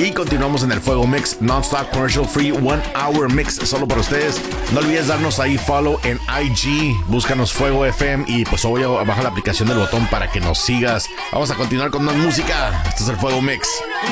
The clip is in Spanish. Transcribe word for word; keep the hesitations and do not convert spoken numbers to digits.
Y continuamos en el Fuego Mix, non-stop commercial free, one hour mix solo para ustedes. No olvides darnos ahí follow en I G, búscanos Fuego F M y pues voy a bajar la aplicación del botón para que nos sigas. Vamos a continuar con más música. Esto es el Fuego Mix.